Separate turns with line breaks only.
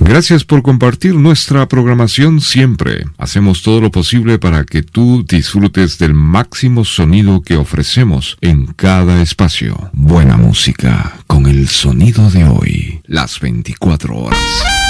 Gracias por compartir nuestra programación siempre. Hacemos todo lo posible para que tú disfrutes del máximo sonido que ofrecemos en cada espacio. Buena música con el sonido de hoy, las 24 horas.